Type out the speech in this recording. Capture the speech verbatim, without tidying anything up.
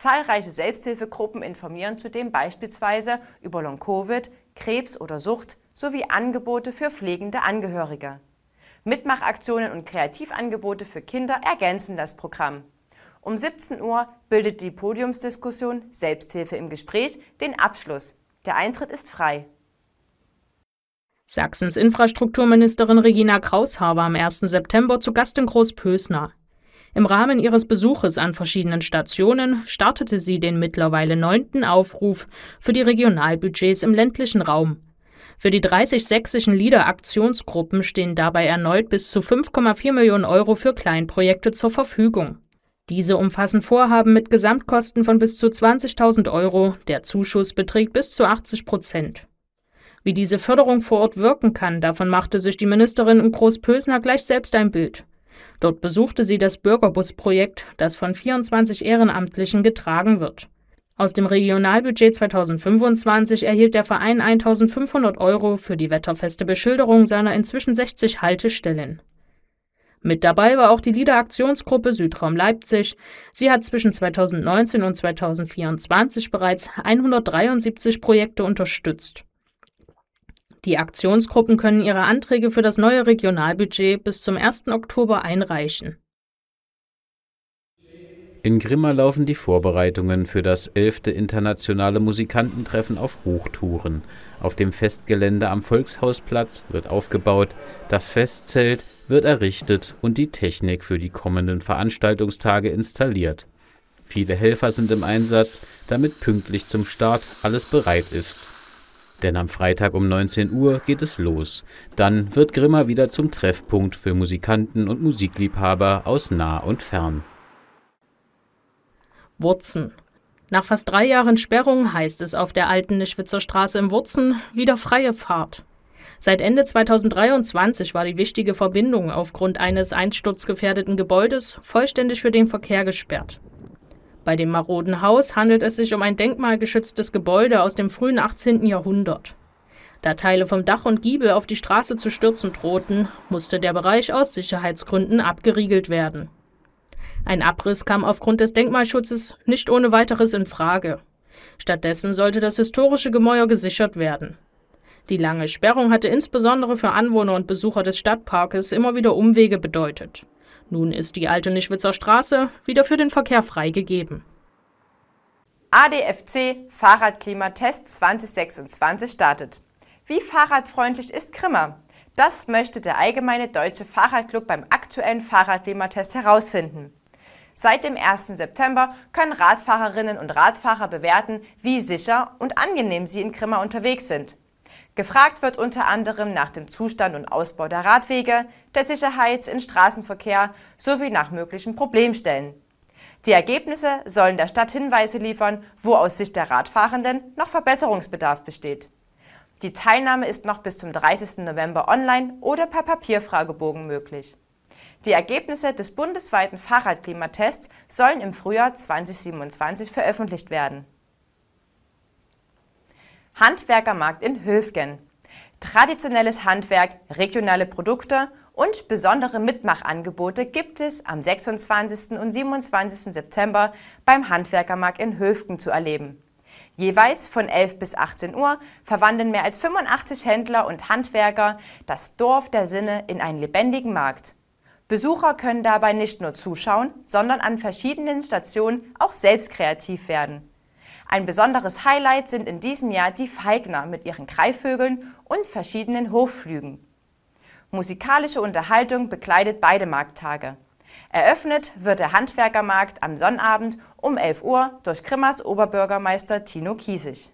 Zahlreiche Selbsthilfegruppen informieren zudem beispielsweise über Long-Covid, Krebs oder Sucht sowie Angebote für pflegende Angehörige. Mitmachaktionen und Kreativangebote für Kinder ergänzen das Programm. Um siebzehn Uhr bildet die Podiumsdiskussion Selbsthilfe im Gespräch den Abschluss. Der Eintritt ist frei. Sachsens Infrastrukturministerin Regina Kraushaar war am ersten September zu Gast in Großpösna. Im Rahmen ihres Besuches an verschiedenen Stationen startete sie den mittlerweile neunten Aufruf für die Regionalbudgets im ländlichen Raum. Für die dreißig sächsischen LEADER-Aktionsgruppen stehen dabei erneut bis zu fünf Komma vier Millionen Euro für Kleinprojekte zur Verfügung. Diese umfassen Vorhaben mit Gesamtkosten von bis zu zwanzigtausend Euro, der Zuschuss beträgt bis zu achtzig Prozent. Wie diese Förderung vor Ort wirken kann, davon machte sich die Ministerin in Großpösna gleich selbst ein Bild. Dort besuchte sie das Bürgerbus-Projekt, das von vierundzwanzig Ehrenamtlichen getragen wird. Aus dem Regionalbudget zweitausendfünfundzwanzig erhielt der Verein eintausendfünfhundert Euro für die wetterfeste Beschilderung seiner inzwischen sechzig Haltestellen. Mit dabei war auch die LEADER-Aktionsgruppe Südraum Leipzig. Sie hat zwischen zweitausendneunzehn und zweitausendvierundzwanzig bereits hundertdreiundsiebzig Projekte unterstützt. Die Aktionsgruppen können ihre Anträge für das neue Regionalbudget bis zum ersten Oktober einreichen. In Grimma laufen die Vorbereitungen für das elfte internationale Musikantentreffen auf Hochtouren. Auf dem Festgelände am Volkshausplatz wird aufgebaut, das Festzelt wird errichtet und die Technik für die kommenden Veranstaltungstage installiert. Viele Helfer sind im Einsatz, damit pünktlich zum Start alles bereit ist. Denn am Freitag um neunzehn Uhr geht es los. Dann wird Grimma wieder zum Treffpunkt für Musikanten und Musikliebhaber aus nah und fern. Wurzen. Nach fast drei Jahren Sperrung heißt es auf der alten Nischwitzer Straße in Wurzen wieder freie Fahrt. Seit Ende zweitausenddreiundzwanzig war die wichtige Verbindung aufgrund eines einsturzgefährdeten Gebäudes vollständig für den Verkehr gesperrt. Bei dem maroden Haus handelt es sich um ein denkmalgeschütztes Gebäude aus dem frühen achtzehnten Jahrhundert. Da Teile vom Dach und Giebel auf die Straße zu stürzen drohten, musste der Bereich aus Sicherheitsgründen abgeriegelt werden. Ein Abriss kam aufgrund des Denkmalschutzes nicht ohne weiteres in Frage. Stattdessen sollte das historische Gemäuer gesichert werden. Die lange Sperrung hatte insbesondere für Anwohner und Besucher des Stadtparkes immer wieder Umwege bedeutet. Nun ist die alte Nischwitzer Straße wieder für den Verkehr freigegeben. A D F C Fahrradklimatest zweitausendsechsundzwanzig startet. Wie fahrradfreundlich ist Grimma? Das möchte der Allgemeine Deutsche Fahrradclub beim aktuellen Fahrradklimatest herausfinden. Seit dem ersten September können Radfahrerinnen und Radfahrer bewerten, wie sicher und angenehm sie in Grimma unterwegs sind. Gefragt wird unter anderem nach dem Zustand und Ausbau der Radwege, der Sicherheit im Straßenverkehr sowie nach möglichen Problemstellen. Die Ergebnisse sollen der Stadt Hinweise liefern, wo aus Sicht der Radfahrenden noch Verbesserungsbedarf besteht. Die Teilnahme ist noch bis zum dreißigsten November online oder per Papierfragebogen möglich. Die Ergebnisse des bundesweiten Fahrradklimatests sollen im Frühjahr zweitausendsiebenundzwanzig veröffentlicht werden. Handwerkermarkt in Höfgen. Traditionelles Handwerk, regionale Produkte und besondere Mitmachangebote gibt es am sechsundzwanzigsten und siebenundzwanzigsten September beim Handwerkermarkt in Höfgen zu erleben. Jeweils von elf bis achtzehn Uhr verwandeln mehr als fünfundachtzig Händler und Handwerker das Dorf der Sinne in einen lebendigen Markt. Besucher können dabei nicht nur zuschauen, sondern an verschiedenen Stationen auch selbst kreativ werden. Ein besonderes Highlight sind in diesem Jahr die Falkner mit ihren Greifvögeln und verschiedenen Hofflügen. Musikalische Unterhaltung begleitet beide Markttage. Eröffnet wird der Handwerkermarkt am Sonnabend um elf Uhr durch Grimmas Oberbürgermeister Tino Kiesig.